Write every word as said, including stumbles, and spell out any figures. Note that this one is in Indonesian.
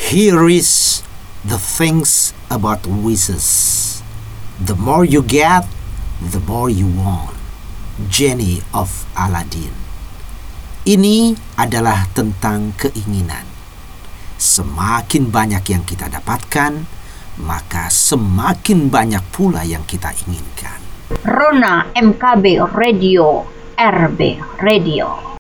Here is the things about wishes. The more you get, the more you want. Genie of Aladdin. Ini adalah tentang keinginan. Semakin banyak yang kita dapatkan, maka semakin banyak pula yang kita inginkan. Rona M K B Radio, R B Radio.